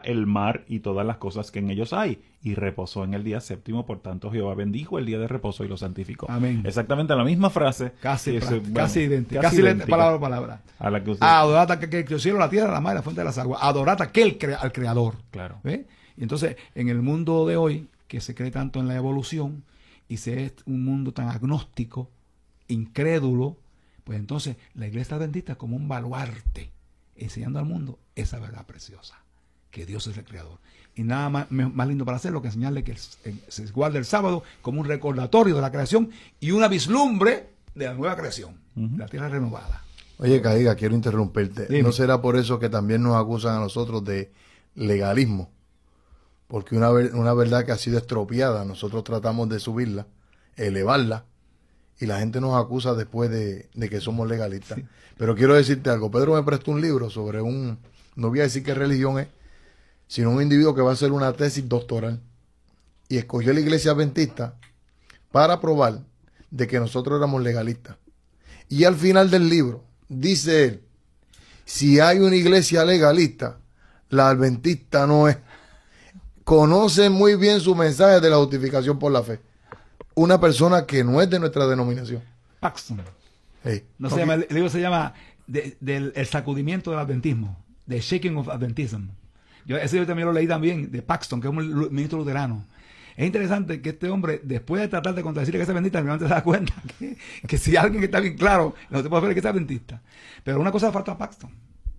el mar y todas las cosas que en ellos hay. Y reposó en el día séptimo, por tanto Jehová bendijo el día de reposo y lo santificó. Amén. Exactamente la misma frase. Casi Idéntica. Casi idéntica, palabra por palabra. A la que usted... Adorad a que el cielo, la tierra, la mar, la fuente de las aguas. Adorad a aquel al creador. Claro. ¿Ve? Y entonces, en el mundo de hoy, que se cree tanto en la evolución, y se es un mundo tan agnóstico, incrédulo, pues entonces la iglesia adventista es como un baluarte, enseñando al mundo esa verdad preciosa, que Dios es el creador. Y nada más lindo para hacerlo que enseñarle que se guarda el sábado como un recordatorio de la creación y una vislumbre de la nueva creación, la tierra renovada. Oye, Caiga, quiero interrumpirte. Dime. ¿No será por eso que también nos acusan a nosotros de legalismo? Porque una verdad que ha sido estropeada, nosotros tratamos de subirla, elevarla, y la gente nos acusa después de que somos legalistas. Sí. Pero quiero decirte algo. Pedro me prestó un libro sobre no voy a decir qué religión es, sino un individuo que va a hacer una tesis doctoral. Y escogió la iglesia adventista para probar de que nosotros éramos legalistas. Y al final del libro, dice él, si hay una iglesia legalista, la adventista no es. Conoce muy bien su mensaje de la justificación por la fe. Una persona que no es de nuestra denominación. Paxton. Hey. No se llama, el libro se llama el sacudimiento del adventismo, The Shaking of Adventism. Ese yo también lo leí también, de Paxton, que es un ministro luterano. Es interesante que este hombre, después de tratar de contradecir que es adventista, realmente se da cuenta que si alguien que está bien claro, no se puede ver que es adventista. Pero una cosa falta a Paxton.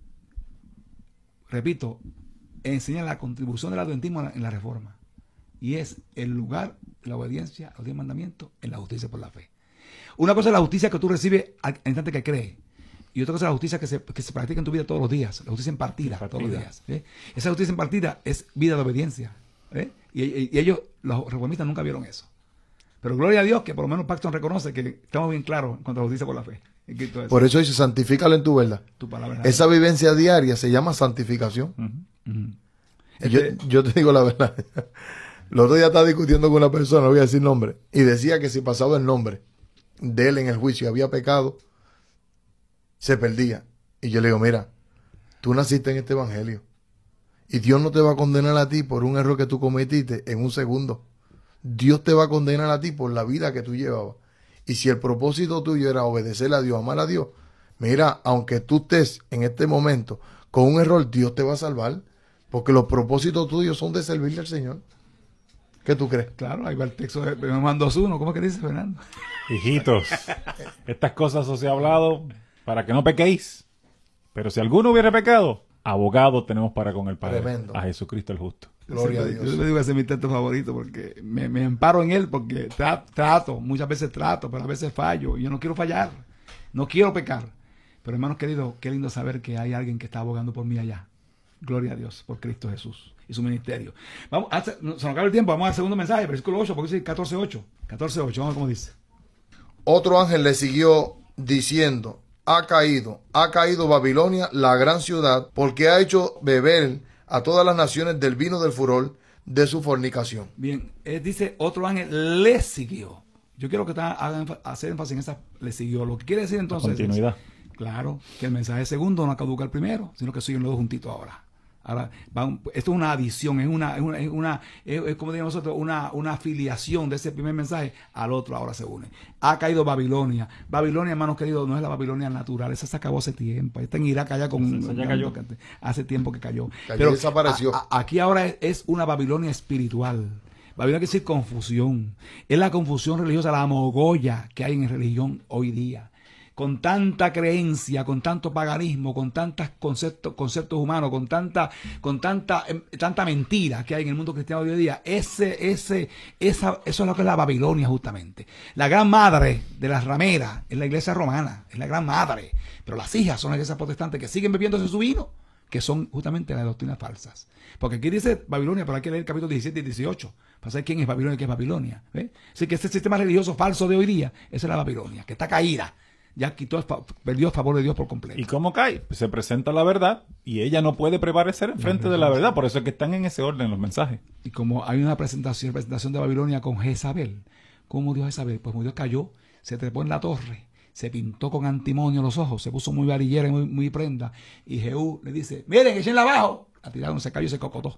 Repito, enseña la contribución del adventismo en la reforma. Y es el lugar de la obediencia a los 10 mandamientos en la justicia por la fe. Una cosa es la justicia que tú recibes al instante que crees. Y otra cosa es la justicia que se practica en tu vida todos los días. La justicia impartida todos los días. Esa justicia impartida es vida de obediencia. Y ellos, los reformistas, nunca vieron eso. Pero gloria a Dios que por lo menos Paxton reconoce que estamos bien claros en cuanto a la justicia por la fe. Por eso dice, santifícala en tu verdad. Tu palabra. Esa vivencia diaria se llama santificación. Yo te digo la verdad. El otro día estaba discutiendo con una persona, no voy a decir nombre, y decía que si pasaba el nombre de él en el juicio había pecado, se perdía. Y yo le digo, mira, tú naciste en este evangelio y Dios no te va a condenar a ti por un error que tú cometiste en un segundo. Dios te va a condenar a ti por la vida que tú llevabas. Y si el propósito tuyo era obedecerle a Dios, amar a Dios, mira, aunque tú estés en este momento con un error, Dios te va a salvar, porque los propósitos tuyos son de servirle al Señor. ¿Qué tú crees? Claro, ahí va el texto de Romano 2:1. ¿Cómo es que dice, Fernando? Hijitos, estas cosas os he hablado para que no pequéis. Pero si alguno hubiera pecado, abogado tenemos para con el Padre. Tremendo. A Jesucristo el justo. Gloria a Dios. Yo le digo que ese es mi texto favorito porque me amparo en él, porque muchas veces trato, pero a veces fallo. Y yo no quiero fallar, no quiero pecar. Pero hermanos queridos, qué lindo saber que hay alguien que está abogando por mí allá. Gloria a Dios por Cristo Jesús y su ministerio. Se nos acaba el tiempo, vamos al segundo mensaje, versículo 8, porque dice 14:8. 14:8, vamos a ver cómo dice. Otro ángel le siguió diciendo, ha caído Babilonia, la gran ciudad, porque ha hecho beber a todas las naciones del vino del furor de su fornicación. Bien, dice otro ángel le siguió. Yo quiero que hagan hacer énfasis en esa le siguió. Lo que quiere decir entonces continuidad. Claro, que el mensaje segundo no caduca el primero, sino que siguen los dos juntitos ahora. Ahora, esto es una adición, es como digamos nosotros, una afiliación de ese primer mensaje al otro, ahora se une. Ha caído Babilonia. Babilonia, hermanos queridos, no es la Babilonia natural, esa se acabó hace tiempo. Está en Irak allá cayó. Hace tiempo que cayó. Pero desapareció. Aquí ahora es una Babilonia espiritual. Babilonia quiere decir confusión. Es la confusión religiosa, la mogolla que hay en religión hoy día. Con tanta creencia, con tanto paganismo, con tantos conceptos humanos, con tanta mentira que hay en el mundo cristiano de hoy día, eso es lo que es la Babilonia justamente. La gran madre de las rameras es la iglesia romana, es la gran madre, pero las hijas son las iglesias protestantes que siguen bebiéndose su vino, que son justamente las doctrinas falsas. Porque aquí dice Babilonia, pero hay que leer el capítulo 17 y 18, para saber quién es Babilonia y qué es Babilonia. Así que este sistema religioso falso de hoy día, esa es la Babilonia, que está caída. Ya perdió el favor de Dios por completo. ¿Y cómo cae? Se presenta la verdad y ella no puede prevalecer enfrente de la verdad. Por eso es que están en ese orden los mensajes. Y como hay una presentación de Babilonia con Jezabel, ¿cómo murió Jezabel? Pues murió, cayó, se trepó en la torre, se pintó con antimonio los ojos, se puso muy varillera y muy prenda. Y Jehú le dice, miren, échenla abajo. La tiraron, se cayó y se cocotó.